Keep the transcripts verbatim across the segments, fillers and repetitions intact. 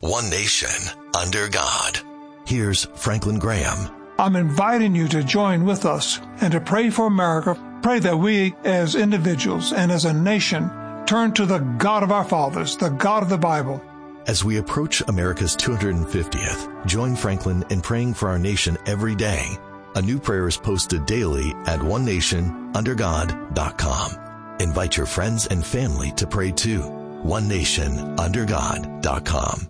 one nation, under God. Here's Franklin Graham. I'm inviting you to join with us and to pray for America. Pray that we as individuals and as a nation turn to the God of our fathers, the God of the Bible. As we approach America's two hundred fiftieth, join Franklin in praying for our nation every day. A new prayer is posted daily at one nation under god dot com. Invite your friends and family to pray too. one nation under god dot com.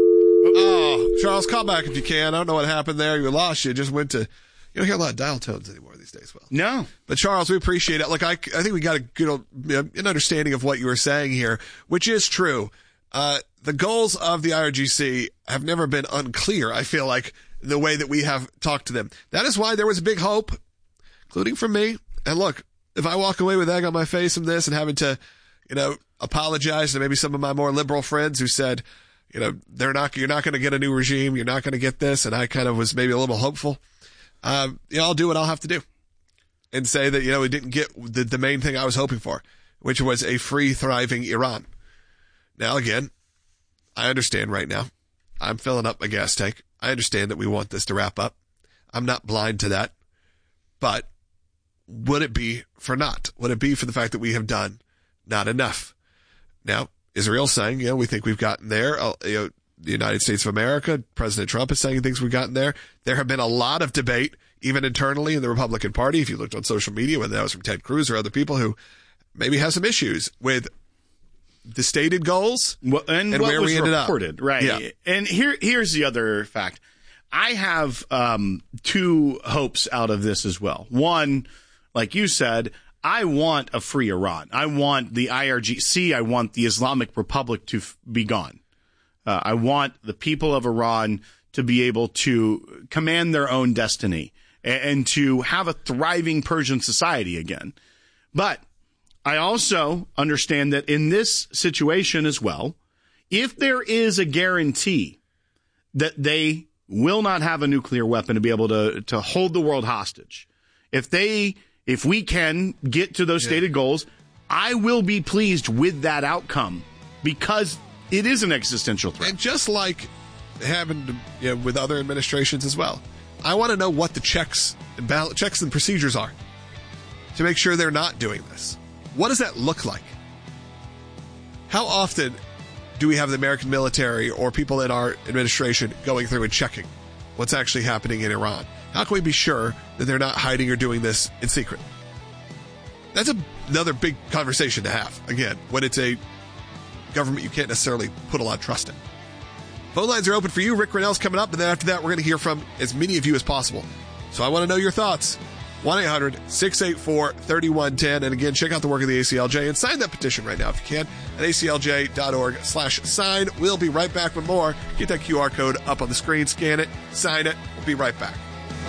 Oh, Charles, call back if you can. I don't know what happened there. You lost. You just went to, you don't hear a lot of dial tones anymore these days. Well, no. But Charles, we appreciate it. Look, I, I think we got a good an understanding of what you were saying here, which is true. Uh, the goals of the I R G C have never been unclear, I feel like, the way that we have talked to them. That is why there was a big hope, including from me. And look, if I walk away with egg on my face from this and having to, you know, apologize to maybe some of my more liberal friends who said, you know, they're not, you're not going to get a new regime. You're not going to get this. And I kind of was maybe a little hopeful. Um, you know, I'll do what I'll have to do and say that, you know, we didn't get the, the main thing I was hoping for, which was a free, thriving Iran. Now, again, I understand right now. I'm filling up my gas tank. I understand that we want this to wrap up. I'm not blind to that. But would it be for not? Would it be for the fact that we have done not enough? Now, Israel's saying, you know, we think we've gotten there. Uh, you know, the United States of America, President Trump is saying things we've gotten there. There have been a lot of debate, even internally in the Republican Party, if you looked on social media, whether that was from Ted Cruz or other people who maybe have some issues with the stated goals well, and, and what where was we ended reported, up. Right. Yeah. And here, here's the other fact. I have um, two hopes out of this as well. One, like you said, I want a free Iran. I want the I R G C. I want the Islamic Republic to f- be gone. Uh, I want the people of Iran to be able to command their own destiny and, and to have a thriving Persian society again. But I also understand that in this situation as well, if there is a guarantee that they will not have a nuclear weapon to be able to, to hold the world hostage, if they, if we can get to those yeah. stated goals, I will be pleased with that outcome because it is an existential threat. And just like happened you know, with other administrations as well, I want to know what the checks and bal- checks and procedures are to make sure they're not doing this. What does that look like? How often do we have the American military or people in our administration going through and checking what's actually happening in Iran? How can we be sure that they're not hiding or doing this in secret? That's a, another big conversation to have, again, when it's a government you can't necessarily put a lot of trust in. Phone lines are open for you. Rick Grinnell's coming up, and then after that, we're going to hear from as many of you as possible. So I want to know your thoughts. one eight hundred six eight four three one one zero. And again, check out the work of the A C L J and sign that petition right now if you can at A C L J dot org slash sign. We'll be right back with more. Get that Q R code up on the screen, scan it, sign it. We'll be right back.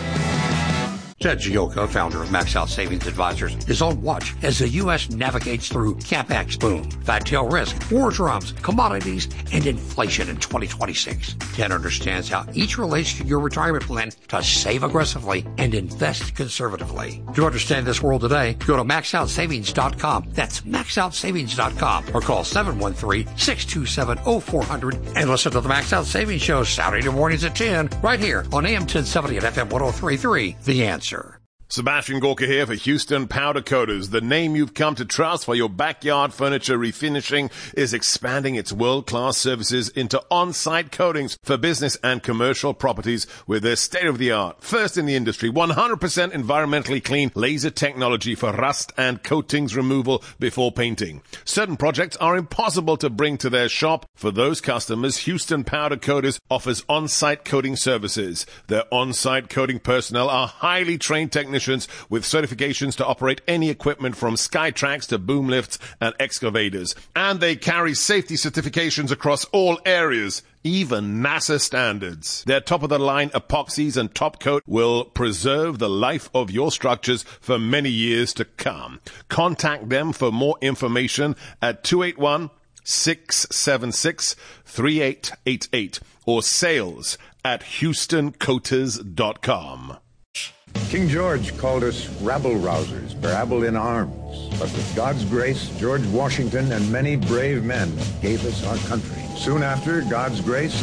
Ted Gioka, founder of Max Out Savings Advisors, is on watch as the U S navigates through CapEx boom, fat tail risk, war drums, commodities, and inflation in twenty twenty-six. Ted understands how each relates to your retirement plan to save aggressively and invest conservatively. To understand this world today, go to max out savings dot com. That's max out savings dot com or call seven one three, six two seven, zero four zero zero and listen to the Max Out Savings Show Saturday mornings at ten right here on A M ten seventy and F M one oh three point three. The Answer. Sebastian Gorka here for Houston Powder Coaters. The name you've come to trust for your backyard furniture refinishing is expanding its world-class services into on-site coatings for business and commercial properties with their state-of-the-art, first in the industry, one hundred percent environmentally clean laser technology for rust and coatings removal before painting. Certain projects are impossible to bring to their shop. For those customers, Houston Powder Coaters offers on-site coating services. Their on-site coating personnel are highly trained technicians with certifications to operate any equipment from Skytrax to boom lifts and excavators. And they carry safety certifications across all areas, even NASA standards. Their top-of-the-line epoxies and top coat will preserve the life of your structures for many years to come. Contact them for more information at two eight one, six seven six, three eight eight eight or sales at houston coaters dot com. King George called us rabble-rousers, rabble in arms. But with God's grace, George Washington and many brave men gave us our country. Soon after, God's grace